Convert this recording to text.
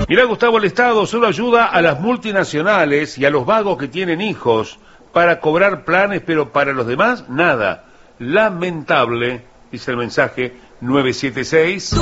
Mirá, Gustavo, el Estado solo ayuda a las multinacionales y a los vagos que tienen hijos para cobrar planes, pero para los demás, nada. Lamentable, dice el mensaje 976.